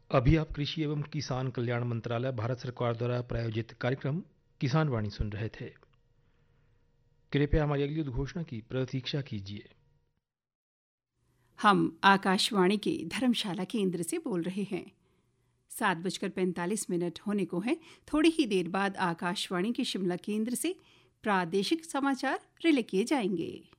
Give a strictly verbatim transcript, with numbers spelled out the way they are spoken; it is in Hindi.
अभी आप कृषि एवं किसान कल्याण मंत्रालय भारत सरकार द्वारा प्रायोजित कार्यक्रम किसान वाणी सुन रहे थे। कृपया हमारी अगली उद्घोषणा की प्रतीक्षा कीजिए। हम आकाशवाणी के धर्मशाला केंद्र से बोल रहे हैं। सात बजकर पैंतालीस मिनट होने को है। थोड़ी ही देर बाद आकाशवाणी के शिमला केंद्र से प्रादेशिक समाचार रिले किए जाएंगे।